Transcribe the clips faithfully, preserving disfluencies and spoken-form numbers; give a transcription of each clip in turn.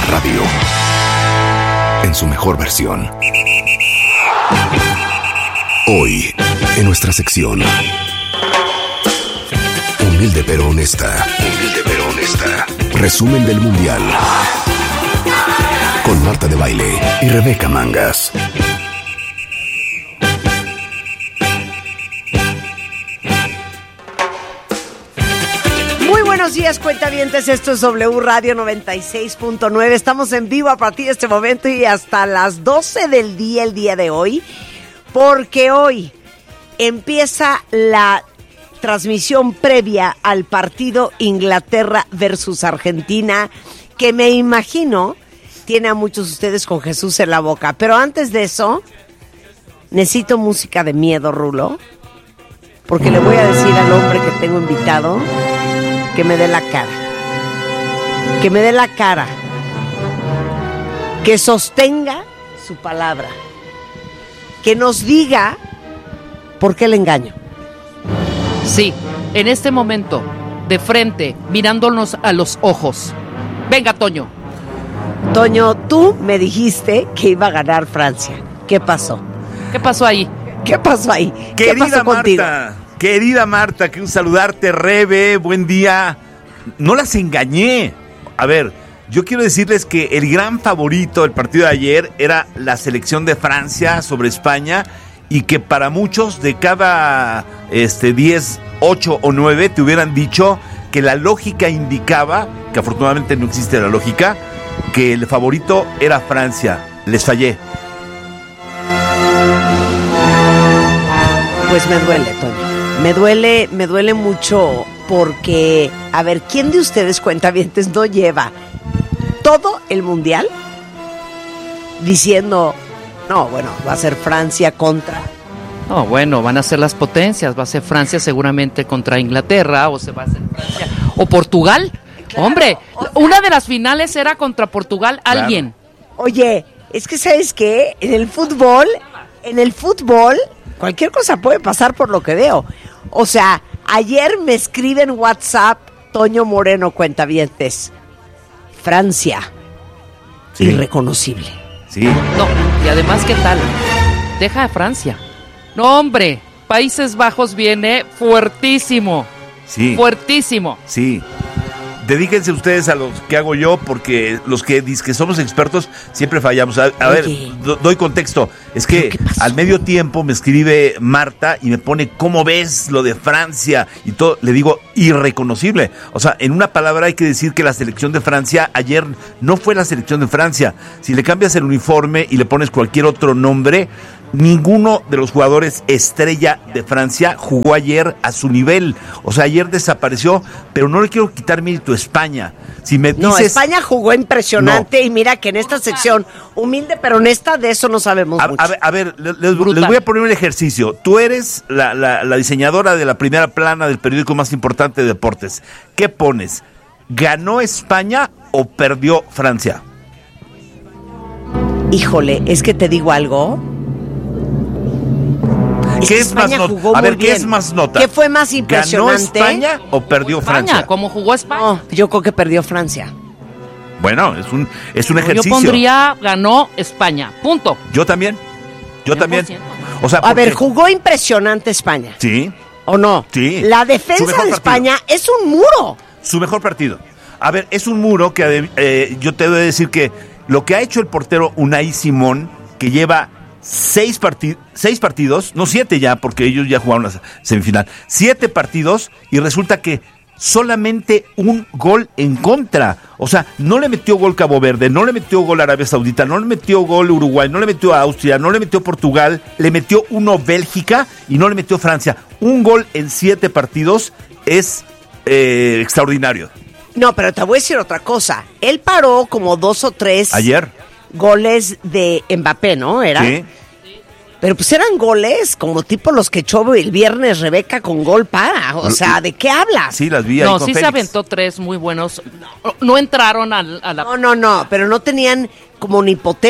radio en su mejor versión. Hoy, en nuestra sección Humilde pero honesta. Humilde pero honesta. Resumen del Mundial. Con Marta de Baile y Rebeca Mangas. Muy buenos días, cuentavientes. Esto es W Radio noventa y seis punto nueve. Estamos en vivo a partir de este momento y hasta las doce del día, el día de hoy, porque hoy empieza la transmisión previa al partido Inglaterra versus Argentina, que me imagino tiene a muchos de ustedes con Jesús en la boca. Pero antes de eso, necesito música de miedo, Rulo, porque le voy a decir al hombre que tengo invitado que me dé la cara. Que me dé la cara. Que sostenga su palabra. Que nos diga por qué le engaño. Sí, en este momento, de frente, mirándonos a los ojos. Venga, Toño. Toño, tú me dijiste que iba a ganar Francia. ¿Qué pasó? ¿Qué pasó ahí? ¿Qué pasó ahí? Querida ¿Qué pasó contigo? Marta, querida Marta, que un saludarte, Rebe, buen día. No las engañé. A ver, yo quiero decirles que el gran favorito del partido de ayer era la selección de Francia sobre España, y que para muchos de cada este, diez, ocho o nueve te hubieran dicho que la lógica indicaba, que afortunadamente no existe la lógica, que el favorito era Francia. Les fallé. Pues me duele, Toño. Me duele, me duele mucho porque, a ver, ¿quién de ustedes, cuentavientes, no lleva todo el mundial diciendo, no, bueno, va a ser Francia contra... No, bueno, van a ser las potencias. Va a ser Francia seguramente contra Inglaterra, o se va a hacer Francia o Portugal. Claro, hombre, o sea, una de las finales era contra Portugal, claro. Alguien. Oye, es que ¿sabes qué? En el fútbol, en el fútbol, cualquier cosa puede pasar por lo que veo. O sea, ayer me escribe en WhatsApp Toño Moreno, cuentavientes, Francia, sí. Irreconocible. Sí. No, y además, ¿qué tal? Deja a Francia. No, hombre, Países Bajos viene fuertísimo. Sí. Fuertísimo. Sí. Dedíquense ustedes a los que hago yo, porque los que dicen que somos expertos siempre fallamos. A, a ver, do, doy contexto. Es que al medio tiempo me escribe Marta y me pone, ¿cómo ves lo de Francia? Y todo, le digo, irreconocible. O sea, en una palabra hay que decir que la selección de Francia ayer no fue la selección de Francia. Si le cambias el uniforme y le pones cualquier otro nombre, ninguno de los jugadores estrella de Francia jugó ayer a su nivel. O sea, ayer desapareció, pero no le quiero quitar mérito a España. Si me dices... No, España jugó impresionante, no. Y mira que en esta sección, humilde pero honesta, de eso no sabemos a, mucho. A ver, a ver les, les voy a poner un ejercicio. Tú eres la, la, la diseñadora de la primera plana del periódico más importante de deportes. ¿Qué pones? ¿Ganó España o perdió Francia? Híjole, es que te digo algo... ¿Qué es más nota? A ver, ¿qué es más nota? ¿Qué fue más impresionante? ¿Ganó España o perdió España, Francia? ¿Cómo jugó España? No, yo creo que perdió Francia. Bueno, es un es un ejercicio. Yo pondría ganó España, punto. Yo también, yo cien por ciento. también. O sea, porque... A ver, jugó impresionante España. Sí. ¿O no? Sí. La defensa de España es un muro. Su mejor partido. A ver, es un muro que eh, yo te voy a decir que lo que ha hecho el portero Unai Simón, que lleva Seis, partid- seis partidos, no siete ya, porque ellos ya jugaron la semifinal, siete partidos, y resulta que solamente un gol en contra. O sea, no le metió gol Cabo Verde, no le metió gol Arabia Saudita, no le metió gol Uruguay, no le metió a Austria, no le metió Portugal, le metió uno Bélgica y no le metió Francia. Un gol en siete partidos es eh, extraordinario. No, pero te voy a decir otra cosa. Él paró como dos o tres... Ayer. Goles de Mbappé, ¿no? ¿Era? Sí. Pero pues eran goles como tipo los que echó el viernes Rebeca con gol para. O sea, ¿de qué hablas? Sí, las vi ahí No, con sí Félix. Se aventó tres muy buenos. No, no entraron a, a la... No, no, no, pero no tenían como ni potencia.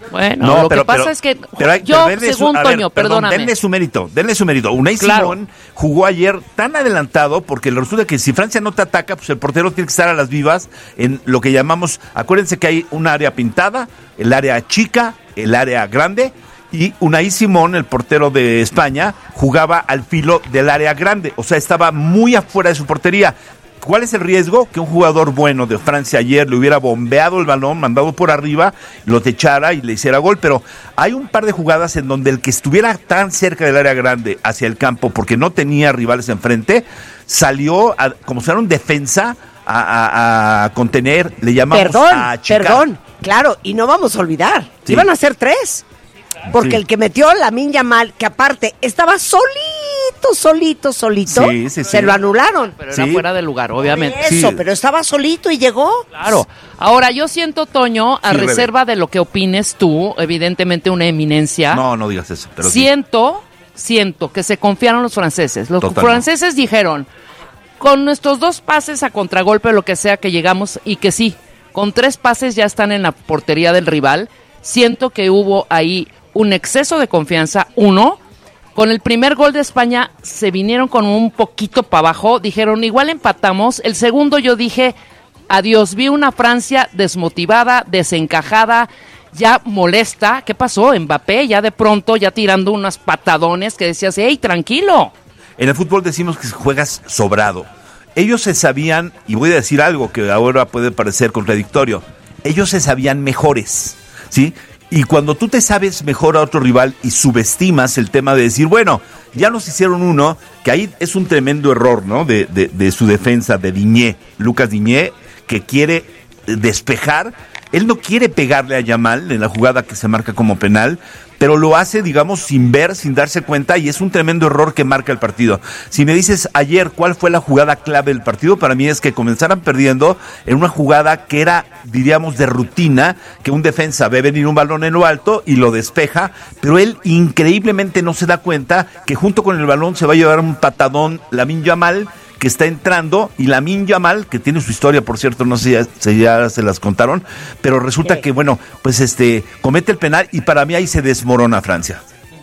Bueno, no, lo pero, que pasa pero, es que pero hay, yo, pero según su, Toño, ver, perdón, perdóname. denle su mérito, denle su mérito. Unai Claro. Simón jugó ayer tan adelantado porque resulta que si Francia no te ataca, pues el portero tiene que estar a las vivas en lo que llamamos, acuérdense que hay un área pintada, el área chica, el área grande, y Unai Simón, el portero de España, jugaba al filo del área grande, o sea, estaba muy afuera de su portería. ¿Cuál es el riesgo? Que un jugador bueno de Francia ayer le hubiera bombeado el balón, mandado por arriba, lo techara y le hiciera gol, pero hay un par de jugadas en donde el que estuviera tan cerca del área grande hacia el campo, porque no tenía rivales enfrente, salió a, como si fuera un defensa a, a, a contener, le llamamos perdón, a achicar. Perdón, claro, y no vamos a olvidar, Sí. iban a ser tres. Porque Sí. el que metió Lamine Yamal, que aparte estaba solito, solito, solito, Sí, sí, se sí. lo anularon. Pero era Sí. fuera de lugar, obviamente. Eso, Sí. pero estaba solito y llegó. Claro. Ahora, yo siento, Toño, a Sí, Rebe. reserva de lo que opines tú, evidentemente una eminencia, No, no digas eso. Pero sí. siento, siento que se confiaron los franceses. Los Totalmente. franceses dijeron, con nuestros dos pases a contragolpe, lo que sea que llegamos, y que sí, con tres pases ya están en la portería del rival, siento que hubo ahí un exceso de confianza, uno. Con el primer gol de España se vinieron con un poquito para abajo, dijeron igual empatamos, el segundo yo dije adiós, vi una Francia desmotivada, desencajada, ya molesta. ¿Qué pasó? Mbappé ya de pronto ya tirando unos patadones que decías, hey, tranquilo. En el fútbol decimos que juegas sobrado. Ellos se sabían, y voy a decir algo que ahora puede parecer contradictorio, ellos se sabían mejores, ¿sí? Y cuando tú te sabes mejor a otro rival y subestimas el tema de decir, bueno, ya nos hicieron uno, que ahí es un tremendo error, ¿no? De, de, de su defensa, de Diñé, Lucas Diñé, que quiere despejar. Él no quiere pegarle a Yamal en la jugada que se marca como penal, pero lo hace, digamos, sin ver, sin darse cuenta, y es un tremendo error que marca el partido. Si me dices ayer cuál fue la jugada clave del partido, para mí es que comenzaran perdiendo en una jugada que era, diríamos, de rutina, que un defensa ve venir un balón en lo alto y lo despeja, pero él increíblemente no se da cuenta que junto con el balón se va a llevar un patadón Lamine Yamal, que está entrando, y Lamine Yamal, que tiene su historia, por cierto, no sé si ya, si ya se las contaron, pero resulta ¿Qué? que, bueno, pues este, comete el penal y para mí ahí se desmorona Francia.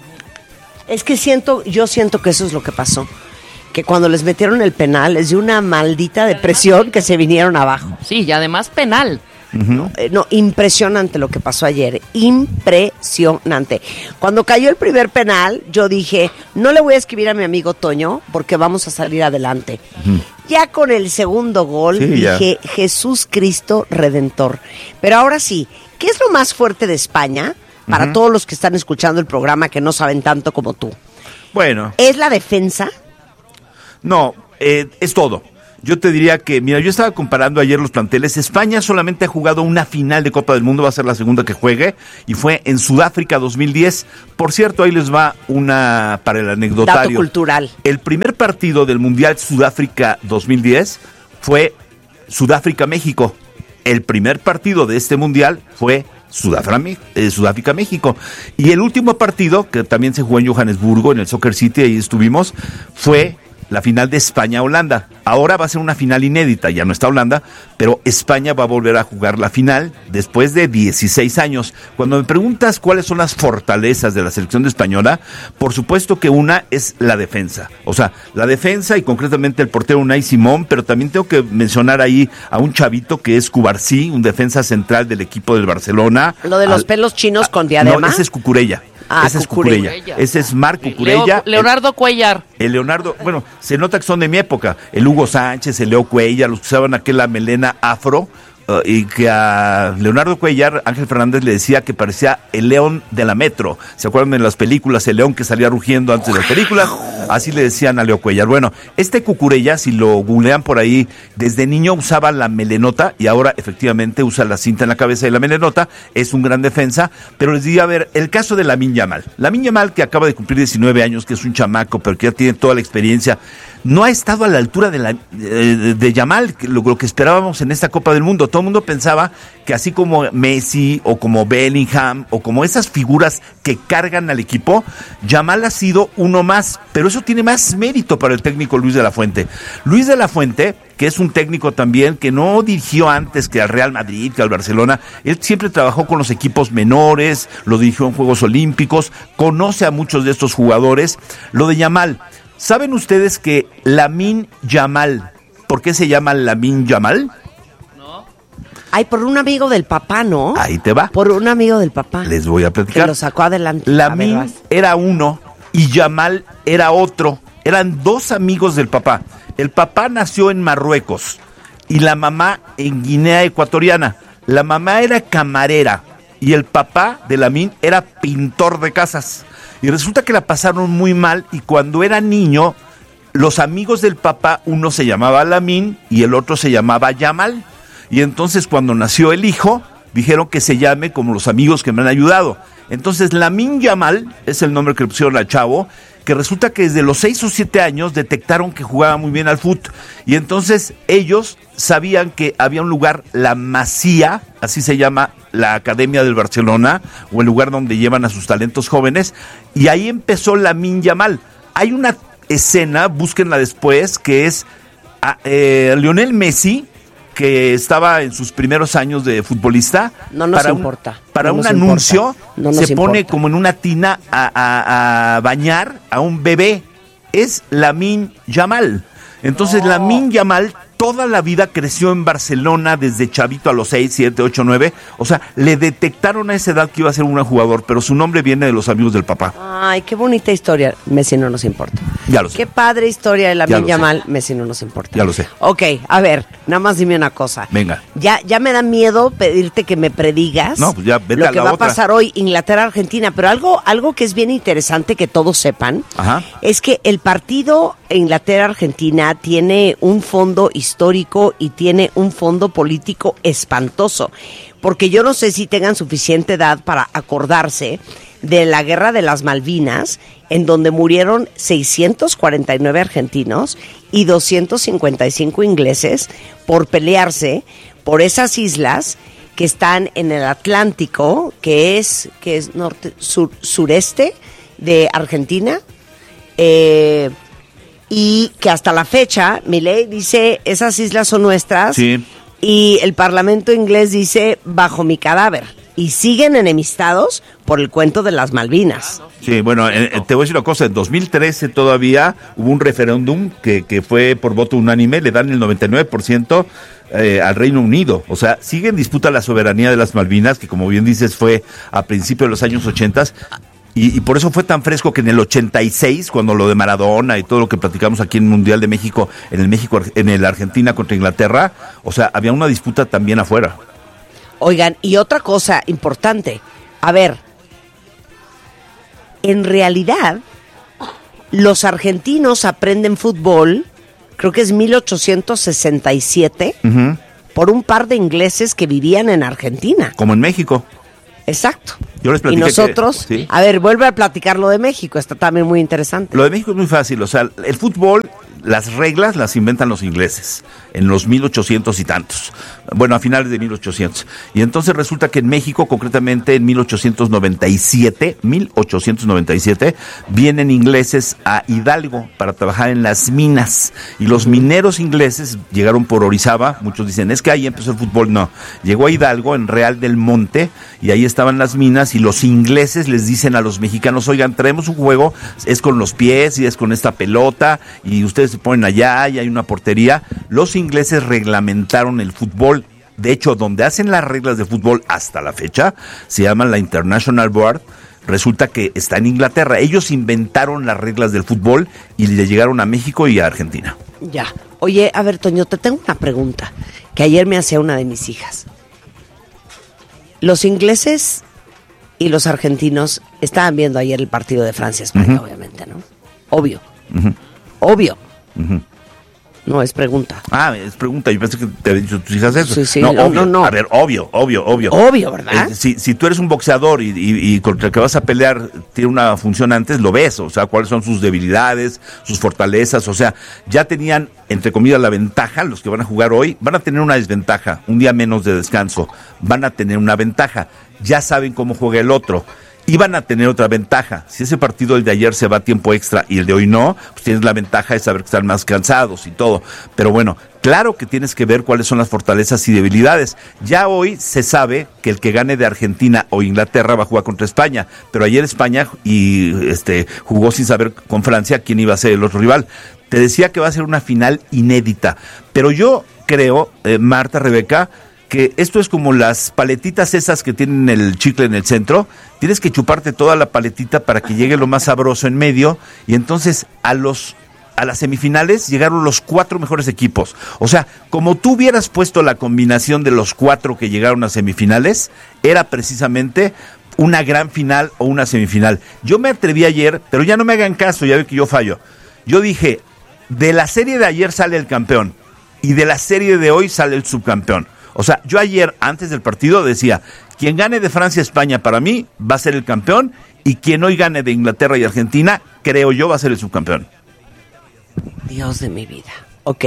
Es que siento, yo siento que eso es lo que pasó. Que cuando les metieron el penal, les dio una maldita depresión que se vinieron abajo. Sí, y además penal. Uh-huh. Eh, no, impresionante lo que pasó ayer, impresionante. Cuando cayó el primer penal, yo dije, no le voy a escribir a mi amigo Toño porque vamos a salir adelante. Uh-huh. Ya con el segundo gol, sí, dije, ya. Jesús Cristo Redentor. Pero ahora sí, ¿qué es lo más fuerte de España? Para Uh-huh. todos los que están escuchando el programa que no saben tanto como tú. Bueno, ¿Es la defensa? no, eh, es todo. Yo te diría que, mira, yo estaba comparando ayer los planteles. España solamente ha jugado una final de Copa del Mundo, va a ser la segunda que juegue, y fue en Sudáfrica dos mil diez. Por cierto, ahí les va una para el anecdotario. Dato cultural. El primer partido del Mundial Sudáfrica dos mil diez fue Sudáfrica-México. El primer partido de este Mundial fue Sudáfrica-México. Y el último partido, que también se jugó en Johannesburgo, en el Soccer City, ahí estuvimos, fue la final de España-Holanda. Ahora va a ser una final inédita, ya no está Holanda, pero España va a volver a jugar la final después de dieciséis años. Cuando me preguntas cuáles son las fortalezas de la selección española, por supuesto que una es la defensa. O sea, la defensa y concretamente el portero Unai Simón, pero también tengo que mencionar ahí a un chavito que es Cubarsí, un defensa central del equipo del Barcelona. Lo de los Al, pelos chinos con diadema. No, ese es Cucurella. Ah, ese es Cucurella. Cucurella. Ese es Marc Cucurella. Leo, Leonardo Cuellar. El, el Leonardo, bueno, se nota que son de mi época. El Hugo Sánchez, el Leo Cuellar, los que usaban aquella melena afro. Uh, y que a Leonardo Cuellar, Ángel Fernández le decía que parecía el león de la Metro. ¿Se acuerdan de las películas? El león que salía rugiendo antes de las películas. Así le decían a Leo Cuellar. Bueno, este Cucurella, si lo googlean por ahí, desde niño usaba la melenota y ahora efectivamente usa la cinta en la cabeza y la melenota. Es un gran defensa. Pero les digo, a ver, el caso de Lamine Yamal. Lamine Yamal, que acaba de cumplir diecinueve años, que es un chamaco, pero que ya tiene toda la experiencia. no ha estado a la altura de, la, de, de Yamal, lo, lo que esperábamos en esta Copa del Mundo. Todo el mundo pensaba que así como Messi o como Bellingham o como esas figuras que cargan al equipo, Yamal ha sido uno más, pero eso tiene más mérito para el técnico Luis de la Fuente. Luis de la Fuente, que es un técnico también que no dirigió antes que al Real Madrid, que al Barcelona, él siempre trabajó con los equipos menores, lo dirigió en Juegos Olímpicos, conoce a muchos de estos jugadores. Lo de Yamal, ¿saben ustedes que Lamine Yamal, por qué se llama Lamine Yamal? No. Ay, por un amigo del papá, ¿no? Ahí te va. Por un amigo del papá. Les voy a platicar. Que lo sacó adelante. Lamine era uno y Yamal era otro. Eran dos amigos del papá. El papá nació en Marruecos y la mamá en Guinea Ecuatoriana. La mamá era camarera y el papá de Lamine era pintor de casas. Y resulta que la pasaron muy mal y cuando era niño, los amigos del papá, uno se llamaba Lamine y el otro se llamaba Yamal. Y entonces cuando nació el hijo, dijeron que se llame como los amigos que me han ayudado. Entonces Lamine Yamal es el nombre que le pusieron al chavo, que resulta que desde los seis o siete años detectaron que jugaba muy bien al fútbol. Y entonces ellos sabían que había un lugar, la Masía, así se llama la Academia del Barcelona, o el lugar donde llevan a sus talentos jóvenes, y ahí empezó Lamine Yamal. Hay una escena, búsquenla después, que es a, eh, Lionel Messi, que estaba en sus primeros años de futbolista, no nos para importa, un, para no un nos anuncio no se pone importa. como en una tina a, a, a bañar a un bebé. Es Lamine Yamal. Entonces oh. Lamine Yamal toda la vida creció en Barcelona, desde chavito a los seis, siete, ocho, nueve. O sea, le detectaron a esa edad que iba a ser un buen jugador, pero su nombre viene de los amigos del papá. Ay, qué bonita historia. Messi no nos importa. Ya lo sé. Qué padre historia de Lamine Yamal. Messi no nos importa. Ya lo sé. Ok, a ver, nada más dime una cosa. Venga. Ya, ya me da miedo pedirte que me predigas no, pues ya, vete lo a que la va otra. a pasar hoy, Inglaterra-Argentina. Pero algo, algo que es bien interesante que todos sepan, Ajá. es que el partido Inglaterra-Argentina tiene un fondo histórico y tiene un fondo político espantoso, porque yo no sé si tengan suficiente edad para acordarse de la Guerra de las Malvinas, en donde murieron seiscientos cuarenta y nueve argentinos y doscientos cincuenta y cinco ingleses por pelearse por esas islas que están en el Atlántico, que es, que es norte, sur, sureste de Argentina, eh... y que hasta la fecha, Milei dice, esas islas son nuestras, sí. Y el Parlamento inglés dice, bajo mi cadáver. Y siguen enemistados por el cuento de las Malvinas. Sí, bueno, eh, te voy a decir una cosa, en dos mil trece todavía hubo un referéndum que, que fue por voto unánime, le dan el noventa y nueve por ciento eh, al Reino Unido. O sea, sigue en disputa la soberanía de las Malvinas, que como bien dices fue a principios de los años ochenta. Y, y por eso fue tan fresco que en el ochenta y seis, cuando lo de Maradona y todo lo que platicamos aquí en el Mundial de México, en el México, en el Argentina contra Inglaterra, o sea, había una disputa también afuera. Oigan, y otra cosa importante, a ver, en realidad, los argentinos aprenden fútbol, creo que es mil ochocientos sesenta y siete, uh-huh. por un par de ingleses que vivían en Argentina. Como en México. Exacto. Yo les y nosotros, que, ¿sí? A ver, vuelve a platicar lo de México, está también muy interesante. Lo de México es muy fácil, o sea, el fútbol, las reglas las inventan los ingleses en los mil ochocientos y tantos, bueno, a finales de mil ochocientos. Y entonces resulta que en México, concretamente en mil ochocientos noventa y siete, mil ochocientos noventa y siete, vienen ingleses a Hidalgo para trabajar en las minas. Y los mineros ingleses llegaron por Orizaba, muchos dicen, es que ahí empezó el fútbol. No, llegó a Hidalgo, en Real del Monte, y ahí estaban las minas, y los ingleses les dicen a los mexicanos, oigan, traemos un juego, es con los pies y es con esta pelota, y ustedes se ponen allá y hay una portería. Los ingleses reglamentaron el fútbol. De hecho, donde hacen las reglas de fútbol hasta la fecha, se llama la International Board. Resulta que está en Inglaterra. Ellos inventaron las reglas del fútbol y le llegaron a México y a Argentina. Ya. Oye, a ver, Toño, te tengo una pregunta que ayer me hacía una de mis hijas. Los ingleses y los argentinos estaban viendo ayer el partido de Francia-España, uh-huh. obviamente, ¿no? Obvio. Uh-huh. Obvio. Uh-huh. No, es pregunta. Ah, es pregunta. Yo pensé que te habían dicho tus hijas eso. Sí, sí, no, no, obvio. no, no. A ver, obvio, obvio, obvio. Obvio, ¿verdad? Eh, si, si tú eres un boxeador y, y, y contra el que vas a pelear tiene una función antes, lo ves. O sea, cuáles son sus debilidades, sus fortalezas. O sea, ya tenían, entre comillas, la ventaja. Los que van a jugar hoy van a tener una desventaja. Un día menos de descanso. Van a tener una ventaja. Ya saben cómo juega el otro. Iban a tener otra ventaja. Si ese partido, el de ayer, se va a tiempo extra y el de hoy no, pues tienes la ventaja de saber que están más cansados y todo. Pero bueno, claro que tienes que ver cuáles son las fortalezas y debilidades. Ya hoy se sabe que el que gane de Argentina o Inglaterra va a jugar contra España, pero ayer España y este jugó sin saber con Francia quién iba a ser el otro rival. Te decía que va a ser una final inédita, pero yo creo, eh, Marta, Rebeca, que esto es como las paletitas esas que tienen el chicle en el centro. Tienes que chuparte toda la paletita para que llegue lo más sabroso en medio, y entonces a los a las semifinales llegaron los cuatro mejores equipos. O sea, como tú hubieras puesto la combinación de los cuatro que llegaron a semifinales, era precisamente una gran final o una semifinal. Yo me atreví ayer, pero ya no me hagan caso, ya ven que yo fallo. Yo dije, de la serie de ayer sale el campeón, y de la serie de hoy sale el subcampeón. O sea, yo ayer, antes del partido, decía, quien gane de Francia y España, para mí, va a ser el campeón, y quien hoy gane de Inglaterra y Argentina, creo yo, va a ser el subcampeón. Dios de mi vida. Ok.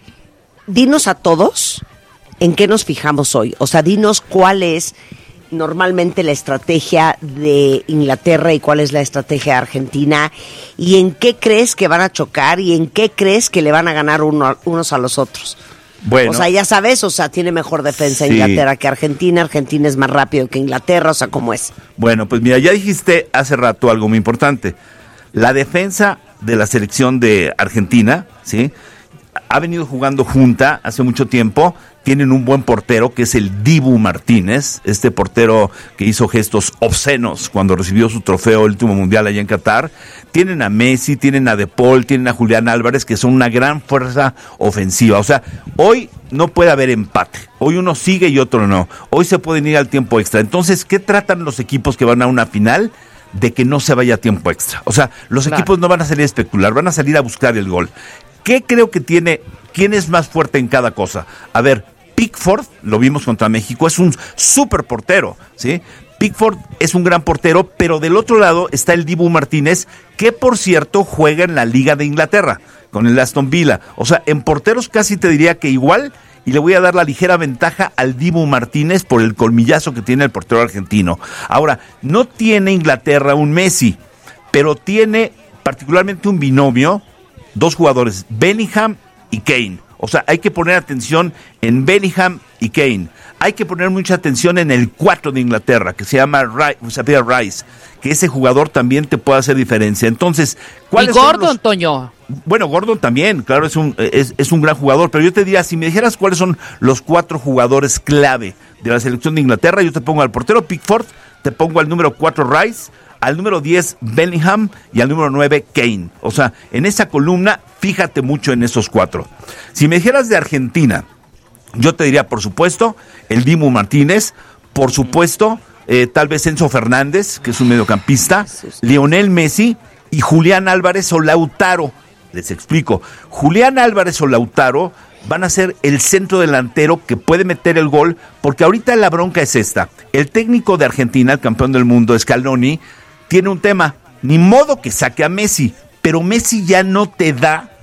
Dinos a todos en qué nos fijamos hoy. O sea, dinos cuál es normalmente la estrategia de Inglaterra y cuál es la estrategia de Argentina, y en qué crees que van a chocar y en qué crees que le van a ganar uno, unos a los otros. Bueno, o sea, ya sabes, o sea, tiene mejor defensa sí. Inglaterra que Argentina, Argentina es más rápido que Inglaterra, o sea, ¿cómo es? Bueno, pues mira, ya dijiste hace rato algo muy importante. La defensa de la selección de Argentina, ¿sí?, ha venido jugando junta hace mucho tiempo. Tienen un buen portero que es el Dibu Martínez, este portero que hizo gestos obscenos cuando recibió su trofeo el último mundial allá en Qatar. Tienen a Messi, tienen a De Paul, tienen a Julián Álvarez, que son una gran fuerza ofensiva. O sea, hoy no puede haber empate. Hoy uno sigue y otro no. Hoy se pueden ir al tiempo extra. Entonces, ¿qué tratan los equipos que van a una final? De que no se vaya a tiempo extra. O sea, los claro. equipos no van a salir a especular, van a salir a buscar el gol. ¿Qué creo que tiene? ¿Quién es más fuerte en cada cosa? A ver, Pickford, lo vimos contra México, es un súper portero, ¿sí? Pickford es un gran portero, pero del otro lado está el Dibu Martínez, que por cierto juega en la Liga de Inglaterra, con el Aston Villa. O sea, en porteros casi te diría que igual, y le voy a dar la ligera ventaja al Dibu Martínez por el colmillazo que tiene el portero argentino. Ahora, no tiene Inglaterra un Messi, pero tiene particularmente un binomio, dos jugadores, Bellingham y Kane. O sea, hay que poner atención en Bellingham y Kane. Hay que poner mucha atención en el cuatro de Inglaterra, que se llama Rice, Rice, que ese jugador también te puede hacer diferencia. Entonces, ¿cuáles y Gordon, son los... Toño. Bueno, Gordon también, claro, es un, es, es un gran jugador, pero yo te diría, si me dijeras cuáles son los cuatro jugadores clave de la selección de Inglaterra, yo te pongo al portero Pickford, te pongo al número cuatro Rice, al número diez Bellingham y al número nueve Kane. O sea, en esa columna, fíjate mucho en esos cuatro. Si me dijeras de Argentina, yo te diría, por supuesto, el Dibu Martínez, por supuesto, eh, tal vez Enzo Fernández, que es un mediocampista, Lionel Messi y Julián Álvarez o Lautaro. Les explico. Julián Álvarez o Lautaro van a ser el centro delantero que puede meter el gol, porque ahorita la bronca es esta. El técnico de Argentina, el campeón del mundo, Scaloni, tiene un tema. Ni modo que saque a Messi, pero Messi ya no te da